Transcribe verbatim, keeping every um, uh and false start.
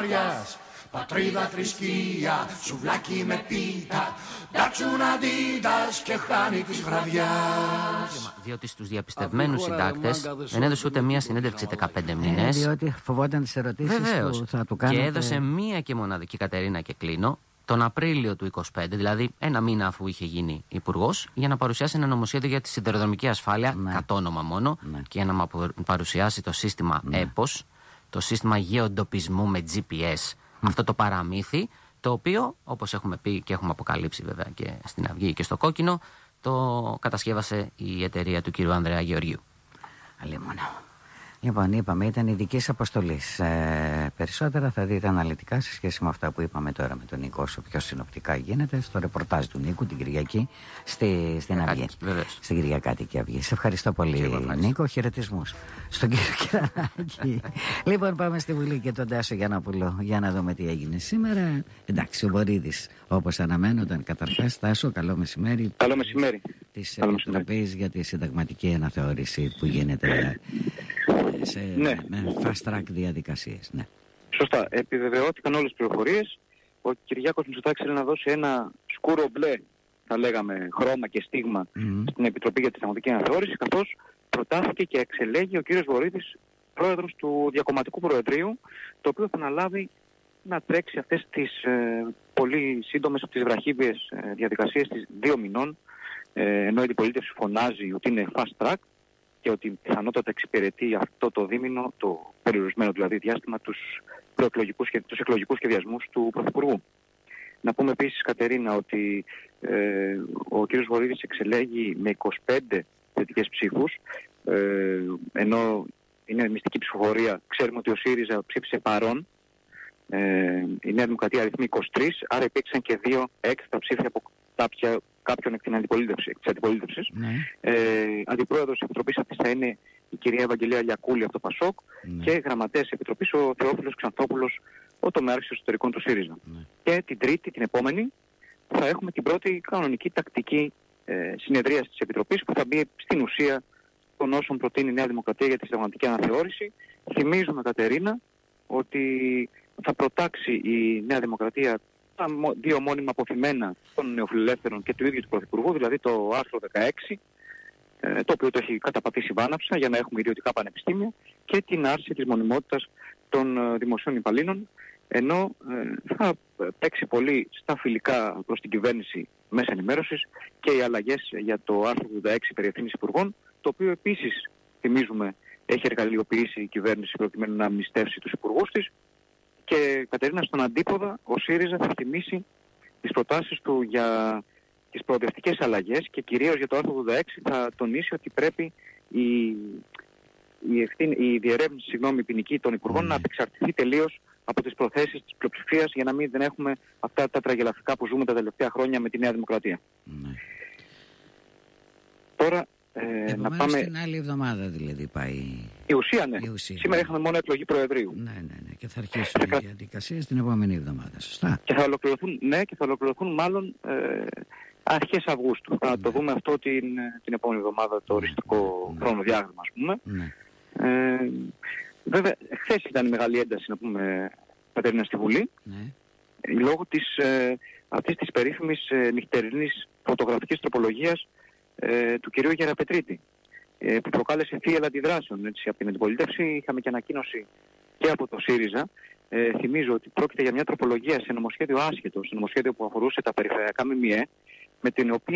βαριάς. Πατρίδα, θρησκεία, σουβλάκι με πίτα, ντάτσουν αντίτας και χάνει της βραδιάς. Διότι στους διαπιστευμένους συντάκτες δεν έδωσε ούτε μία συνέντευξη δεκαπέντε μήνες. Ε, διότι φοβόταν τις ερωτήσεις Βεβαίως. που θα του κάνετε. Και έδωσε μία και μοναδική, Κατερίνα, και κλείνω, τον Απρίλιο του είκοσι πέντε, δηλαδή ένα μήνα αφού είχε γίνει υπουργός, για να παρουσιάσει ένα νομοσχέδιο για τη σιδηροδρομική ασφάλεια, ναι. κατ' όνομα μόνο, ναι. και για να παρουσιάσει το σύστημα ναι. ΕΠΟΣ, το σύστημα γεωντοπισμού με τζι πι ες. Αυτό το παραμύθι, το οποίο, όπως έχουμε πει και έχουμε αποκαλύψει βέβαια και στην Αυγή και στο Κόκκινο, το κατασκεύασε η εταιρεία του κ. Ανδρέα Γεωργίου. Αλλήμωνα. Λοιπόν, είπαμε, ήταν ειδική αποστολή. Ε, περισσότερα θα δείτε αναλυτικά σε σχέση με αυτά που είπαμε τώρα με τον Νίκο, όσο πιο συνοπτικά γίνεται, στο ρεπορτάζ του Νίκου την Κυριακή στη, στην Αυγή. Στην Κυριακάτικη Αυγή. Σε ευχαριστώ πολύ, Νίκο. Χαιρετισμούς στον κύριο Κυρανάκη. Λοιπόν, πάμε στη Βουλή και τον Τάσο Γιαννόπουλο για να δούμε τι έγινε σήμερα. Εντάξει, ο Βορίδης, όπως αναμένονταν, καταρχάς. Τάσο, καλό μεσημέρι. Καλό μεσημέρι. Της Επιτροπής για τη συνταγματική αναθεώρηση που γίνεται σε ναι. με fast track διαδικασίες. Ναι. Σωστά. Επιβεβαιώθηκαν όλες τις πληροφορίες. Ο Κυριάκος Μητσοτάκης θέλει να δώσει ένα σκούρο μπλε, θα λέγαμε, χρώμα και στίγμα mm. στην Επιτροπή για τη Συνταγματική Αναθεώρηση, καθώς προτάθηκε και εξελέγει ο κύριος Βορίδης πρόεδρος του Διακομματικού Προεδρείου, το οποίο θα αναλάβει να τρέξει αυτές τις ε, πολύ σύντομες από τις βραχύβιες ε, διαδικασίες της δύο μηνών, ε, ενώ η αντιπολίτευση φωνάζει ότι είναι fast track και ότι πιθανότατα εξυπηρετεί αυτό το δίμηνο, το περιορισμένο δηλαδή διάστημα, τους, τους εκλογικούς σχεδιασμούς του Πρωθυπουργού. Να πούμε επίσης, Κατερίνα, ότι ε, ο κ. Βορίδης εξελέγει με είκοσι πέντε θετικές ψήφους, ε, ενώ είναι μυστική ψηφοφορία. Ξέρουμε ότι ο ΣΥΡΙΖΑ ψήφισε παρόν, ε, η Νέα Δημοκρατία αριθμεί είκοσι τρία, άρα υπήρξαν και δύο έξτρα ψήφια από κάποια, κάποιον εκ της αντιπολίτευσης. Ναι. Ε, αντιπρόεδρος της Επιτροπής αυτής θα είναι η κυρία Ευαγγελία Λιακούλη από το ΠΑΣΟΚ, ναι. και γραμματέας της Επιτροπής ο Θεόφιλος Ξανθόπουλος, ο τομέαρχης εσωτερικών του ΣΥΡΙΖΑ. Ναι. Και την Τρίτη, την επόμενη, θα έχουμε την πρώτη κανονική τακτική ε, συνεδρία της Επιτροπής που θα μπει στην ουσία των όσων προτείνει η Νέα Δημοκρατία για τη συνταγματική αναθεώρηση. Θυμίζουμε, Κατερίνα, ότι θα προτάξει η Νέα Δημοκρατία τα δύο μόνιμα αποθυμένα των νεοφιλελεύθερων και του ίδιου του Πρωθυπουργού, δηλαδή το άρθρο δεκαέξι, το οποίο το έχει καταπατήσει βάναυσα για να έχουμε ιδιωτικά πανεπιστήμια, και την άρση της μονιμότητας των δημοσίων υπαλλήλων, ενώ ε, θα παίξει πολύ στα φιλικά προς την κυβέρνηση μέσα ενημέρωσης και οι αλλαγές για το άρθρο ογδόντα έξι περί ευθύνης υπουργών, το οποίο επίσης, θυμίζουμε, έχει εργαλειοποιήσει η κυβέρνηση προκειμένου να αμνηστεύσει τους υπουργούς της. Και, Κατερίνα, στον αντίποδα, ο ΣΥΡΙΖΑ θα θυμίσει τις προτάσεις του για τις προοδευτικές αλλαγές και κυρίως για το άρθρο ογδόντα έξι θα τονίσει ότι πρέπει η, η, ευθύνη, η διερεύνηση συγγνώμη, ποινική των υπουργών mm. να απεξαρτηθεί τελείως από τις προθέσεις της πλειοψηφίας, για να μην δεν έχουμε αυτά τα τραγελαφικά που ζούμε τα τελευταία χρόνια με τη Νέα Δημοκρατία. Mm. Τώρα, Ε, να πάμε την άλλη εβδομάδα δηλαδή πάει η ουσία, ναι. Η ουσία, Σήμερα ναι. είχαμε μόνο εκλογή Προεδρείου. Ναι, ναι, ναι. Και θα αρχίσουν οι διαδικασίες την επόμενη εβδομάδα. Σωστά. Και θα ολοκληρωθούν, ναι, και θα ολοκληρωθούν μάλλον ε, αρχές Αυγούστου. Ναι. Θα το δούμε αυτό την, την επόμενη εβδομάδα, το οριστικό ναι. χρονοδιάγραμμα, ας πούμε. Ναι. Ε, βέβαια, χθες ήταν η μεγάλη ένταση, να πούμε, Κατερίνα, στη Βουλή. Ναι. Λόγω της, ε, αυτής της περίφημης ε, νυχτερινής φωτογραφικής τροπολογίας Ε, του κυρίου Γεραπετρίτη, ε, που προκάλεσε θύελλα αντιδράσεων έτσι, από την αντιπολίτευση. Είχαμε και ανακοίνωση και από το ΣΥΡΙΖΑ. Ε, θυμίζω ότι πρόκειται για μια τροπολογία σε νομοσχέδιο άσχετο, σε νομοσχέδιο που αφορούσε τα περιφερειακά ΜΜΕ, με την οποία